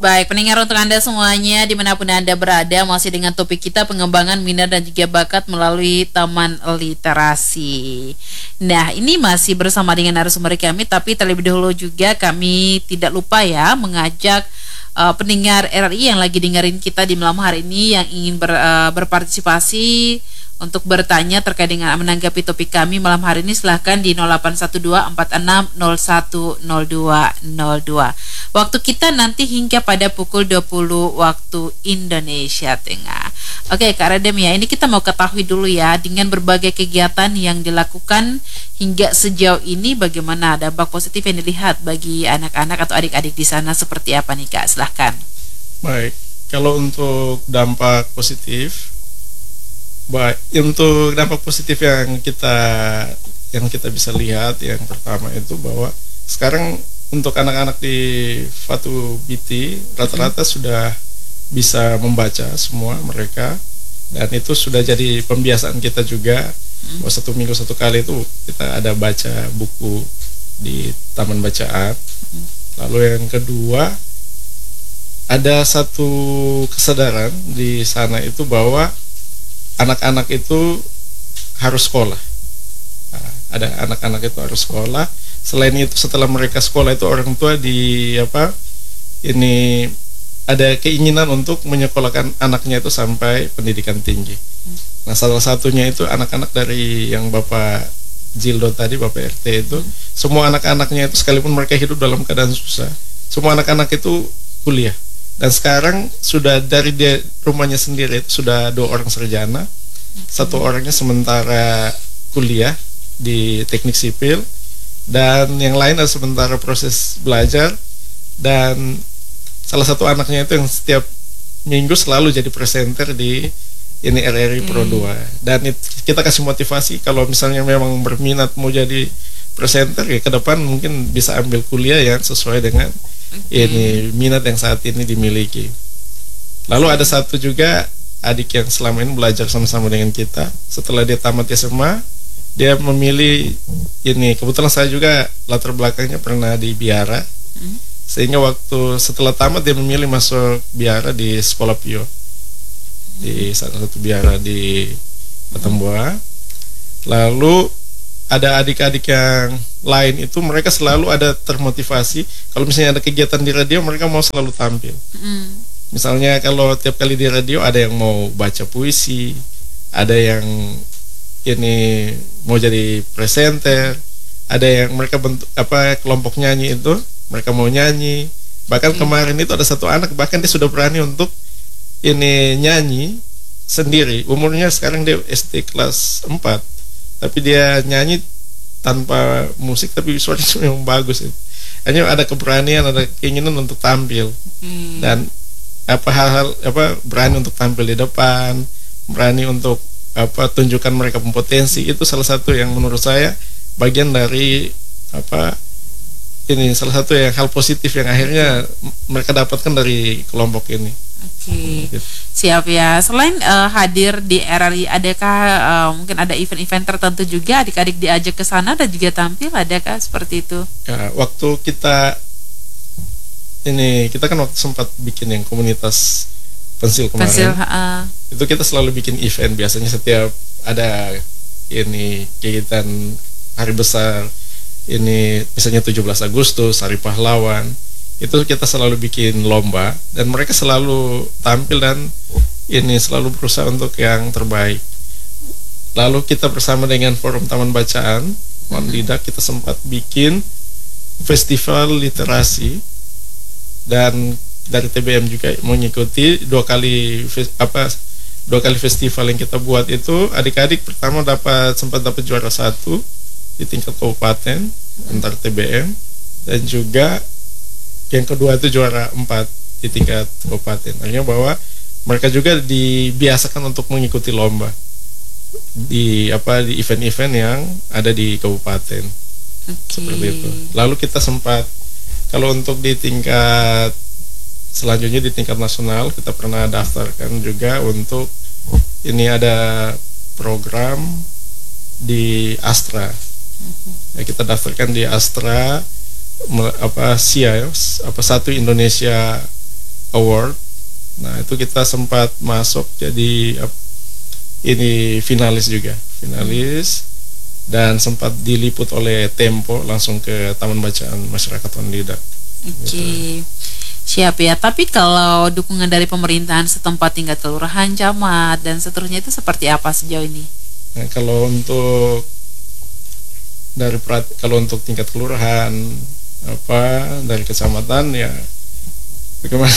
Baik, pendengar untuk Anda semuanya dimanapun Anda berada, masih dengan topik kita pengembangan minat dan juga bakat melalui Taman Literasi. Nah, ini masih bersama dengan narasumber kami, tapi terlebih dahulu juga kami tidak lupa ya mengajak pendengar RRI yang lagi dengerin kita di malam hari ini yang ingin berpartisipasi untuk bertanya terkait dengan menanggapi topik kami malam hari ini, silahkan di 081246010202. Waktu kita nanti hingga pada pukul 20 waktu Indonesia Tengah. Oke Kak Radem ya, ini kita mau ketahui dulu ya, dengan berbagai kegiatan yang dilakukan hingga sejauh ini, bagaimana dampak positif yang dilihat bagi anak-anak atau adik-adik di sana, seperti apa nih Kak? Silahkan. Baik, kalau untuk dampak positif, untuk dampak positif yang kita bisa lihat, yang pertama itu bahwa sekarang untuk anak-anak di Fatu Biti rata-rata sudah bisa membaca semua mereka, dan itu sudah jadi pembiasaan kita juga bahwa 1 minggu 1 kali itu kita ada baca buku di taman bacaan. Lalu yang kedua, ada satu kesadaran di sana itu bahwa anak-anak itu harus sekolah. Nah, ada anak-anak itu harus sekolah. Selain itu, setelah mereka sekolah itu orang tua ada keinginan untuk menyekolahkan anaknya itu sampai pendidikan tinggi. Nah, salah satunya itu anak-anak dari yang Bapak Jildo tadi, Bapak RT itu, semua anak-anaknya itu sekalipun mereka hidup dalam keadaan susah, semua anak-anak itu kuliah. Dan sekarang sudah dari rumahnya sendiri itu sudah 2 orang sarjana, 1 orangnya sementara kuliah di teknik sipil, dan yang lain ada sementara proses belajar. Dan salah satu anaknya itu yang setiap minggu selalu jadi presenter di ini RRI Pro 2. Dan kita kasih motivasi, kalau misalnya memang berminat mau jadi presenter ya, ke depan mungkin bisa ambil kuliah yang sesuai dengan ini minat yang saat ini dimiliki. Lalu ada satu juga adik yang selama ini belajar sama-sama dengan kita. Setelah dia tamat SMA, dia memilih ini, kebetulan saya juga latar belakangnya pernah di Biara, sehingga waktu setelah tamat dia memilih masuk Biara di Sekolah Pio, di salah satu Biara di Batamboa. Lalu ada adik-adik yang lain itu mereka selalu ada termotivasi, kalau misalnya ada kegiatan di radio mereka mau selalu tampil. Misalnya kalau tiap kali di radio ada yang mau baca puisi, ada yang ini mau jadi presenter, ada yang mereka bentuk kelompok nyanyi itu mereka mau nyanyi. Bahkan kemarin itu ada satu anak, bahkan dia sudah berani untuk ini nyanyi sendiri. Umurnya sekarang dia SD kelas 4, tapi dia nyanyi tanpa musik, tapi suaranya memang bagus itu. Hanya ada keberanian, ada keinginan untuk tampil. Dan berani untuk tampil di depan, berani untuk tunjukkan mereka potensi. Itu salah satu yang menurut saya bagian dari salah satu yang hal positif yang akhirnya mereka dapatkan dari kelompok ini. Oke, siap ya. Selain hadir di RRI, adakah mungkin ada event-event tertentu juga adik-adik diajak ke sana dan juga tampil, adakah seperti itu? Ya, waktu kita kan waktu sempat bikin yang komunitas pensil kemarin. Itu kita selalu bikin event, biasanya setiap ada ini kegiatan hari besar, ini misalnya 17 Agustus, Hari Pahlawan, itu kita selalu bikin lomba, dan mereka selalu tampil dan ini selalu berusaha untuk yang terbaik. Lalu kita bersama dengan Forum Taman Bacaan Wandidak, kita sempat bikin festival literasi, dan dari TBM juga mengikuti 2 kali festival yang kita buat itu. Adik-adik pertama sempat dapat juara 1 di tingkat kabupaten antar TBM, dan juga yang kedua itu juara 4 di tingkat kabupaten. Artinya bahwa mereka juga dibiasakan untuk mengikuti lomba di event-event yang ada di kabupaten. Seperti itu. Lalu kita sempat, kalau untuk di tingkat selanjutnya di tingkat nasional, kita pernah daftarkan juga untuk ini ada program di Astra. Ya, kita daftarkan di Astra SIA, Satu Indonesia Award. Nah itu kita sempat masuk jadi ini finalis juga, finalis, dan sempat diliput oleh Tempo langsung ke Taman Bacaan Masyarakat Onlidak. Oke. Siap ya. Tapi kalau dukungan dari pemerintahan setempat tingkat kelurahan, camat dan seterusnya itu seperti apa sejauh ini? Nah, kalau untuk kalau untuk tingkat kelurahan dari kecamatan ya bagaimana?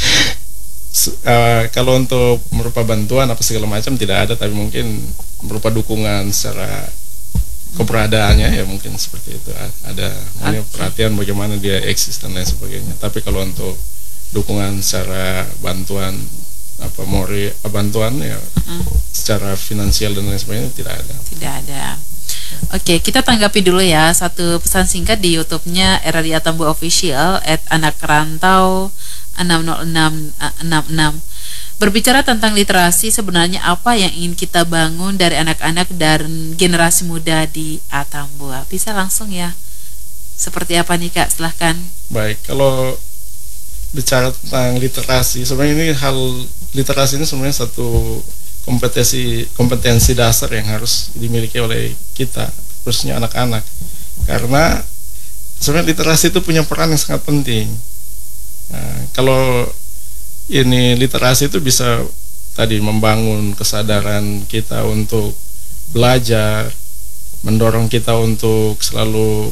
Kalau untuk berupa bantuan apa segala macam tidak ada, tapi mungkin berupa dukungan secara keberadaannya ya mungkin seperti itu, ada perhatian bagaimana dia eksis dan lain sebagainya. Tapi kalau untuk dukungan secara bantuan bantuan ya secara finansial dan lain sebagainya tidak ada. Tidak ada. Oke, kita tanggapi dulu ya satu pesan singkat di YouTube-nya RRI Atambua Official @anakrantau 60666. Berbicara tentang literasi, sebenarnya apa yang ingin kita bangun dari anak-anak dan generasi muda di Atambua? Bisa langsung ya. Seperti apa nih Kak? Silahkan. Baik, kalau bicara tentang literasi, sebenarnya ini literasi ini sebenarnya satu kompetensi dasar yang harus dimiliki oleh kita, khususnya anak-anak. Karena sebenarnya literasi itu punya peran yang sangat penting. Nah, kalau ini literasi itu bisa tadi membangun kesadaran kita untuk belajar, mendorong kita untuk selalu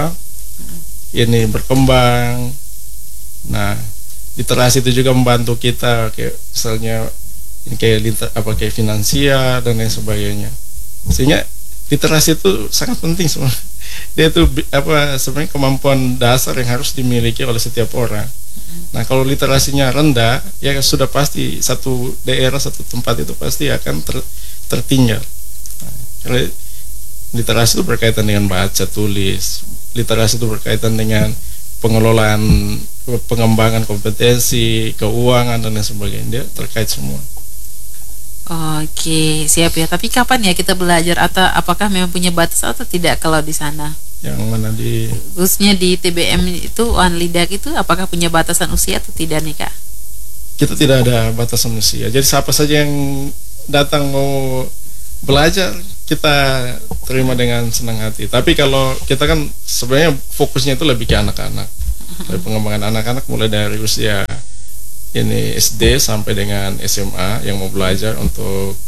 berkembang. Nah, literasi itu juga membantu kita kayak misalnya kayak finansial dan lain sebagainya. Sehingga literasi itu sangat penting sebenarnya. Dia itu sebenarnya kemampuan dasar yang harus dimiliki oleh setiap orang. Nah, kalau literasinya rendah, ya sudah pasti satu daerah, satu tempat itu pasti akan tertinggal. Nah, karena literasi itu berkaitan dengan baca, tulis. Literasi itu berkaitan dengan pengelolaan, pengembangan kompetensi, keuangan dan lain sebagainya. Dia terkait semua. Oke, siap ya. Tapi kapan ya kita belajar, atau apakah memang punya batas atau tidak kalau di sana? Yang mana khususnya di TBM itu Onlidak itu apakah punya batasan usia atau tidak nih Kak? Kita tidak ada batasan usia. Jadi siapa saja yang datang mau belajar kita terima dengan senang hati. Tapi kalau kita kan sebenarnya fokusnya itu lebih ke anak-anak. Dari pengembangan anak-anak mulai dari usia ini SD sampai dengan SMA yang mau belajar untuk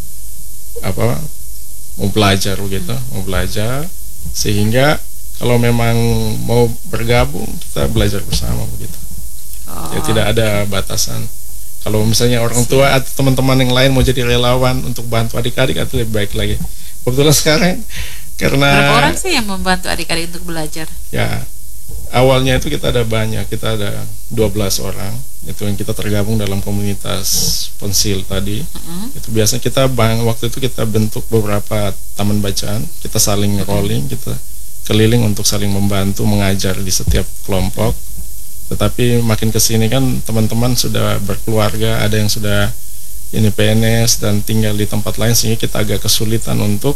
mau belajar begitu, mau belajar, sehingga kalau memang mau bergabung kita belajar bersama begitu. Ya tidak ada batasan. Kalau misalnya orang tua atau teman-teman yang lain mau jadi relawan untuk bantu adik-adik, itu lebih baik lagi. Kebetulan sekarang karena berapa orang sih yang membantu adik-adik untuk belajar? Ya, awalnya itu kita ada banyak, kita ada 12 orang. Itu yang kita tergabung dalam komunitas pensil tadi. Itu biasanya waktu itu kita bentuk beberapa taman bacaan, kita saling rolling, kita keliling untuk saling membantu mengajar di setiap kelompok. Tetapi makin kesini kan teman-teman sudah berkeluarga, ada yang sudah PNS dan tinggal di tempat lain, sehingga kita agak kesulitan untuk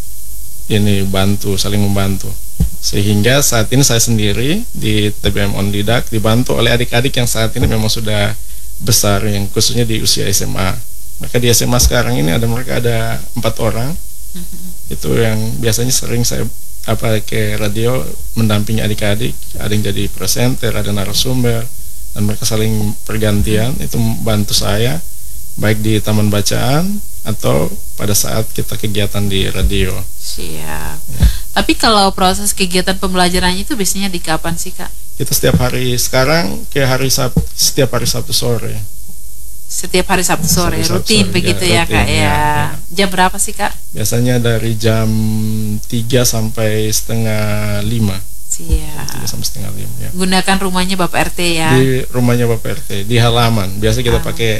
saling membantu. Sehingga saat ini saya sendiri di TBM Onlidak dibantu oleh adik-adik yang saat ini memang sudah besar, yang khususnya di usia SMA. Maka di SMA sekarang ini mereka ada 4 orang. Itu yang biasanya sering saya ke radio mendampingi adik-adik. Ada yang jadi presenter, ada narasumber, dan mereka saling pergantian. Itu membantu saya baik di taman bacaan atau pada saat kita kegiatan di radio. Siap. Ya. Tapi kalau proses kegiatan pembelajarannya itu biasanya di kapan sih Kak? Itu setiap hari, sekarang setiap hari Sabtu sore. Setiap hari Sabtu sore, rutin begitu ya Kak ya. Jam berapa sih Kak? Biasanya dari jam 3 sampai setengah 5. Siap. 3 sampai setengah 5 ya. Gunakan rumahnya Bapak RT ya. Di rumahnya Bapak RT, di halaman. Biasa kita pakai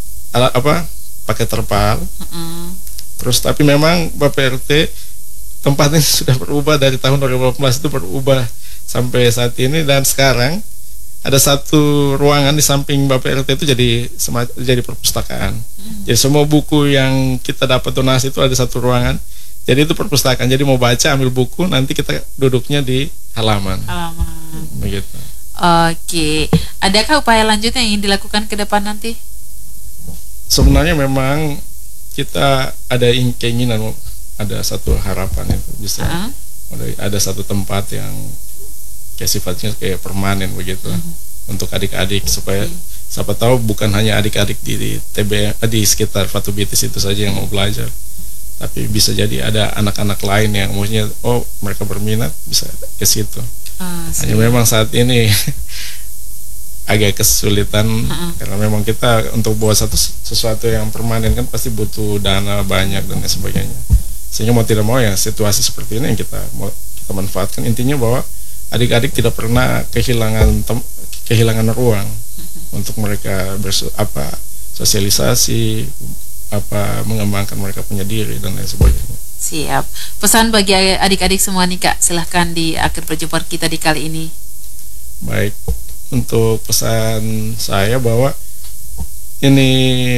pakai terpal. Terus tapi memang Bapak RT tempatnya sudah berubah dari tahun 2018, itu berubah sampai saat ini, dan sekarang ada satu ruangan di samping Bapak RT itu jadi perpustakaan. Jadi semua buku yang kita dapat donasi itu ada satu ruangan. Jadi itu perpustakaan. Jadi mau baca ambil buku, nanti kita duduknya di halaman. Begitu. Oke. Adakah upaya lanjutnya yang ingin dilakukan ke depan nanti? Sebenarnya memang kita ada keinginan, ada satu harapan itu bisa ada satu tempat yang kayak sifatnya kayak permanen begitu untuk adik-adik, supaya siapa tahu bukan hanya adik-adik di di sekitar Fatu Bitis itu saja yang mau belajar, tapi bisa jadi ada anak-anak lain yang maksudnya mereka berminat bisa ke situ. Hanya memang saat ini agak kesulitan karena memang kita untuk buat sesuatu yang permanen kan pasti butuh dana banyak dan lain sebagainya. Sehingga mau tidak mau ya situasi seperti ini yang kita manfaatkan. Intinya bahwa adik-adik tidak pernah kehilangan ruang untuk mereka sosialisasi, mengembangkan mereka punya diri dan lain sebagainya. Siap. Pesan bagi adik-adik semua nih Kak, silahkan di akhir perjumpaan kita di kali ini. Baik, untuk pesan saya bahwa ini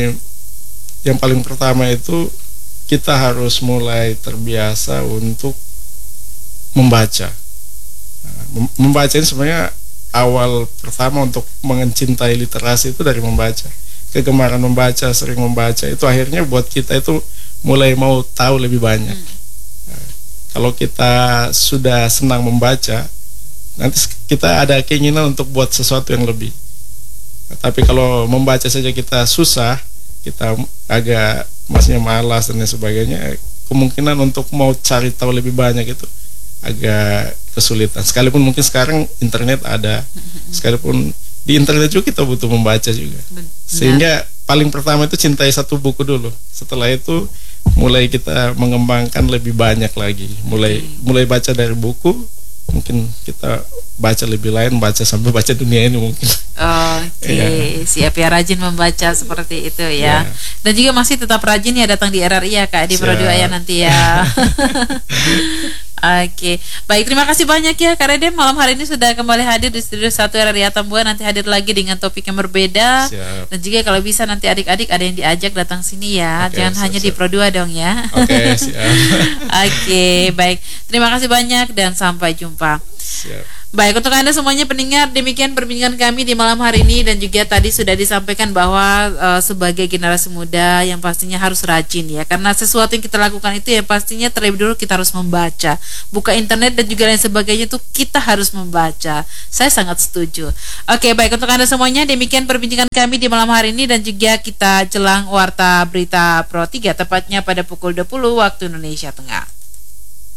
yang paling pertama itu kita harus mulai terbiasa untuk membaca. Membaca ini sebenarnya awal pertama untuk mencintai literasi itu dari membaca. Kegemaran membaca, sering membaca itu akhirnya buat kita itu mulai mau tahu lebih banyak. Kalau kita sudah senang membaca, nanti kita ada keinginan untuk buat sesuatu yang lebih. Tapi kalau membaca saja kita susah, kita agak maksudnya malas dan lain sebagainya, kemungkinan untuk mau cari tahu lebih banyak itu agak kesulitan. Sekalipun mungkin sekarang internet ada, sekalipun di internet juga kita butuh membaca juga. Sehingga paling pertama itu cintai satu buku dulu. Setelah itu mulai kita mengembangkan lebih banyak lagi. Mulai baca dari buku, mungkin kita baca lebih lain, baca sampai baca dunia ini mungkin. Siap ya, rajin membaca seperti itu ya. Dan juga masih tetap rajin ya datang di RRI ya Kak, di Pro 2 ya nanti ya. Baik, terima kasih banyak ya Kak Redem, malam hari ini sudah kembali hadir di studio 1 RRI Atambua. Nanti hadir lagi dengan topik yang berbeda. Siap. Dan juga kalau bisa nanti adik-adik ada yang diajak datang sini ya. Jangan hanya di Pro 2 dong ya. Siap. Baik, terima kasih banyak dan sampai jumpa. Siap. Baik, untuk Anda semuanya pendengar, demikian perbincangan kami di malam hari ini. Dan juga tadi sudah disampaikan bahwa sebagai generasi muda yang pastinya harus rajin ya, karena sesuatu yang kita lakukan itu ya pastinya terlebih dulu kita harus membaca, buka internet dan juga lain sebagainya, itu kita harus membaca. Saya sangat setuju. Baik, untuk Anda semuanya demikian perbincangan kami di malam hari ini. Dan juga kita jelang warta berita Pro 3 tepatnya pada pukul 20 waktu Indonesia Tengah.